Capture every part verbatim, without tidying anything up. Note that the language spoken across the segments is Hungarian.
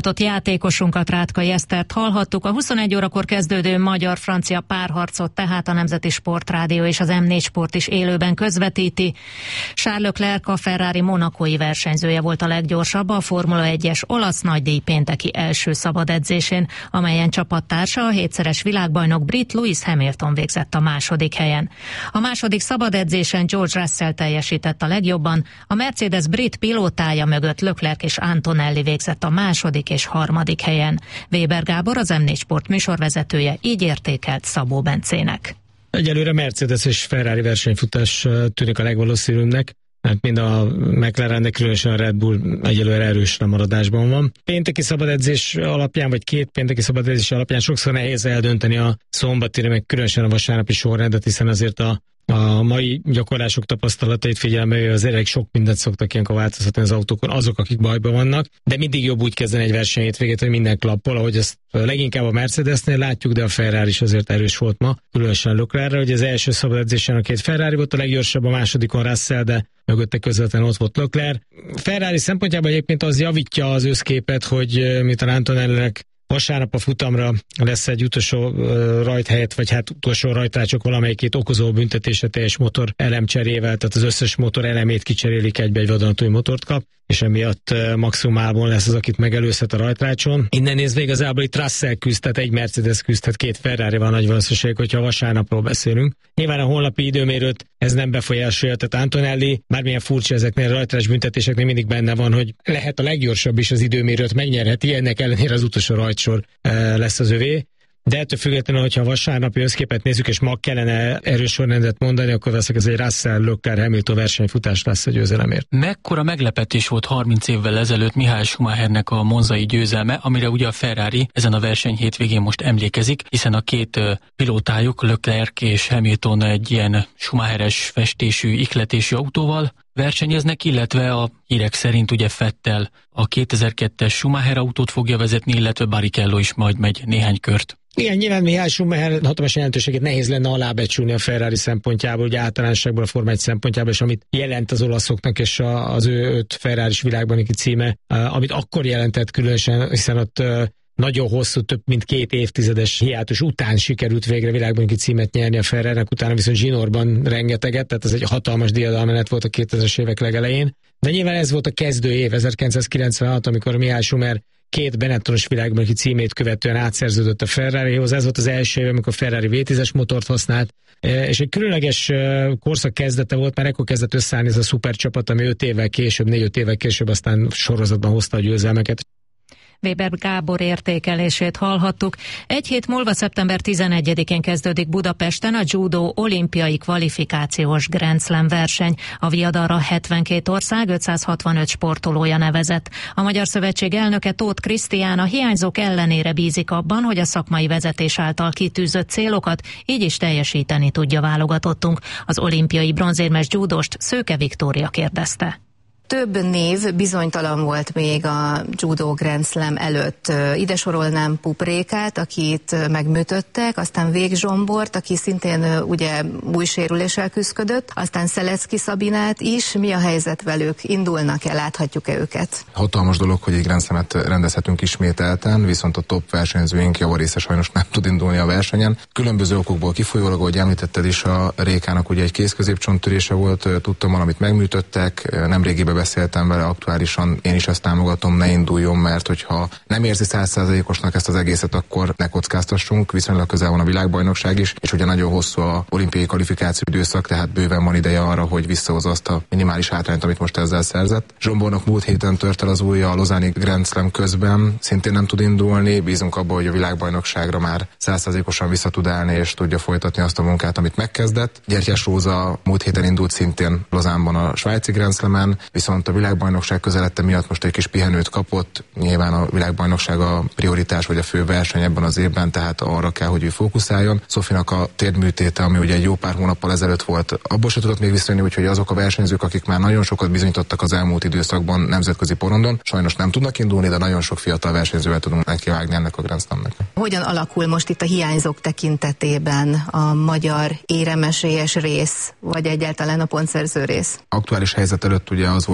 Játékosunkat, Rátkai Esztert hallhattuk. A huszonegy órakor kezdődő magyar-francia párharcot tehát a Nemzeti Sportrádió és az em négy Sport is élőben közvetíti. Charles Leclerc, a Ferrari monacói versenyzője volt a leggyorsabb a Formula egyes olasz nagydíj pénteki első szabad edzésén, amelyen csapattársa, a hétszeres világbajnok brit Lewis Hamilton végzett a második helyen. A második szabad edzésen George Russell teljesített a legjobban, a Mercedes brit pilótája mögött Leclerc és Antonelli végzett a második és harmadik helyen. Weber Gábor, az em négy Sport műsorvezetője így értékelt Szabó Bencének. Egyelőre Mercedes és Ferrari versenyfutás tűnik a legvalószínűbbnek, mert mind a McLaren, de különösen a Red Bull egyelőre erős lemaradásban van. Pénteki szabadedzés alapján, vagy két pénteki szabadedzés alapján sokszor nehéz eldönteni a szombatire, meg különösen a vasárnapi sorrendet, hiszen azért a A mai gyakorlások tapasztalatait figyelembe véve az elég sok mindent szoktak ilyenkor változtatni az autókon azok, akik bajban vannak, de mindig jobb úgy kezdeni egy verseny hétvégét, hogy minden klappol, ahogy ezt leginkább a Mercedesnél látjuk, de a Ferrari is azért erős volt ma, különösen Leclercre, hogy az első szabad edzésen a két Ferrari volt a leggyorsabb, a másodikon Russell, de mögötte közvetlenül ott volt Leclerc. Ferrari szempontjából egyébként az javítja az összképet, hogy mint a Antonellinek vasárnap a futamra lesz egy utolsó uh, rajthelyet, vagy hát utolsó rajtrácsok valamelyikét okozó büntetése teljes motor elemcserével, tehát az összes motor elemét kicserélik, egybe egy vadonatúj motort kap, és emiatt uh, maximumában lesz az, akit megelőzhet a rajtrácson. Innen nézve igazából itt Russell küzd, tehát egy Mercedes küzd, tehát két Ferrari van nagy valószínűség, hogyha vasárnapról beszélünk. Nyilván a honlapi időmérőt ez nem befolyásolja, tehát Antonelli, bármilyen furcsa ezeknél a rajtrás büntetéseknél mindig benne van, hogy lehet a leggyorsabb is az időmérőt megnyerheti, ennek ellenére az utolsó rajtsor uh, lesz az övé. De ettől függetlenül, hogyha a vasárnapi összképet nézzük, és ma kellene erős sorrendet mondani, akkor veszek, ez egy Russell, Leclerc, Hamilton versenyfutás lesz a győzelemért. Mekkora meglepetés volt harminc évvel ezelőtt Michael Schumachernek a monzai győzelme, amire ugye a Ferrari ezen a verseny hétvégén most emlékezik, hiszen a két uh, pilótájuk, Leclerc és Hamilton egy ilyen Schumacheres festésű, ihletésű autóval versenyeznek, illetve a hírek szerint ugye Vettel a kétezer-kettes Schumacher autót fogja vezetni, illetve Barrichello is majd megy néhány kört. Igen, nyilván Michael Schumacher hatalmas jelentőségét nehéz lenne alábecsülni a Ferrari szempontjából, ugye általánosságból a Forma egy szempontjából, és amit jelent az olaszoknak, és a, az ő öt Ferraris világbajnoki címe, amit akkor jelentett különösen, hiszen ott nagyon hosszú, több mint két évtizedes hiátus után sikerült végre világbajnoki címet nyerni a Ferrarinek, utána viszont zsinórban rengeteget, tehát ez egy hatalmas diadalmenet volt a kétezres évek legelején. De nyilván ez volt a kezdő év, ezerkilencszázkilencvenhat, amikor Michael Schumacher két Benettonos világbajnoki címét követően átszerződött a Ferrarihoz. Ez volt az első év, amikor Ferrari vé tízes motort használt, és egy különleges korszak kezdete volt, mert ekkor kezdett összeállni ez a szupercsapat, ami öt évvel később, négy-öt évvel később aztán sorozatban hozta a győzelmeket. Weber Gábor értékelését hallhattuk. Egy hét múlva szeptember tizenegyedikén kezdődik Budapesten a judó olimpiai kvalifikációs Grand Slam verseny. A viadalra hetvenkét ország ötszázhatvanöt sportolója nevezett. A Magyar Szövetség elnöke Tóth Krisztián a hiányzók ellenére bízik abban, hogy a szakmai vezetés által kitűzött célokat így is teljesíteni tudja válogatottunk. Az olimpiai bronzérmes judóst Szőke Viktória kérdezte. Több név bizonytalan volt még a Judo Grand Slam előtt. Ide sorolnám Puprékát, akit megműtöttek, aztán Vég Zsombort, aki szintén ugye új sérüléssel küzdött, aztán Szelecki Szabinát is. Mi a helyzet velük? Indulnak-e? Láthatjuk-e őket? Hatalmas dolog, hogy egy Grand Slamet rendezhetünk ismételten, viszont a top versenyzőink javarésze sajnos nem tud indulni a versenyen. Különböző okokból kifolyólag, ahogy említetted is, a Rékának ugye egy kéz-középcsonttörése volt, tudtam valamit megműtöttek, nemrégiben beszéltem vele aktuálisan, én is ezt támogatom, ne induljon, mert hogyha nem érzi száz százalékosnak ezt az egészet, akkor ne kockáztassunk, viszonylag közel van a világbajnokság is, és ugye nagyon hosszú a olimpiai kvalifikáció időszak, tehát bőven van ideje arra, hogy visszahozza azt a minimális hátrányt, amit most ezzel szerzett. Zsombornak múlt héten tört el az ujja a Lausanne-i Grand Slam közben, szintén nem tud indulni, bízunk abban, hogy a világbajnokságra már száz százalékosan vissza tud állni, és tudja folytatni azt a munkát, amit megkezdett. Gyertyás Róza múlt héten indult szintén Lausanne-ban a svájci Grand Slamen, viszont a világbajnokság közelette miatt most egy kis pihenőt kapott. Nyilván a világbajnokság a prioritás vagy a fő verseny ebben az évben, tehát arra kell, hogy ő fókuszáljon. Szofinak a térdműtéte, ami ugye egy jó pár hónappal ezelőtt volt, abból se tudott még visszajönni, úgyhogy azok a versenyzők, akik már nagyon sokat bizonyítottak az elmúlt időszakban nemzetközi porondon, sajnos nem tudnak indulni, de nagyon sok fiatal versenyzővel tudunk nekivágni ennek a Grand Slamnek. Hogyan alakul most itt a hiányzók tekintetében a magyar éremesélyes rész, vagy egyáltalán a pontszerző rész? Aktuális helyzet előtt ugye az volt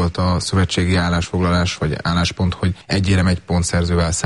volt a szövetségi állásfoglalás vagy álláspont, hogy egy érem egy pontszerzővel